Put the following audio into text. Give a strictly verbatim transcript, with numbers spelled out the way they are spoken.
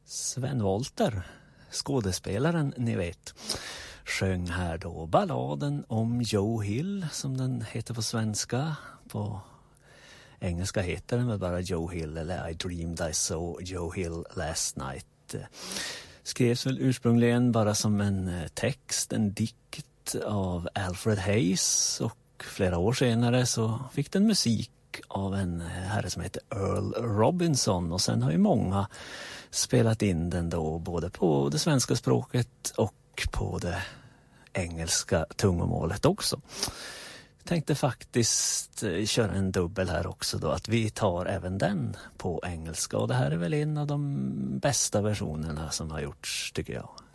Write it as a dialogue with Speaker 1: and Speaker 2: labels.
Speaker 1: Sven Wollter, skådespelaren ni vet, sjöng här då balladen om Joe Hill som den heter på svenska. På engelska heter den väl bara Joe Hill eller I dreamed I saw Joe Hill last night. Skrevs väl ursprungligen bara som en text, en dikt av Alfred Hayes, och flera år senare så fick den musik av en herre som heter Earl Robinson, och sen har ju många spelat in den då både på det svenska språket och på det engelska tungomålet också. Jag tänkte faktiskt köra en dubbel här också då, att vi tar även den på engelska, och det här är väl en av de bästa versionerna som har gjorts tycker jag.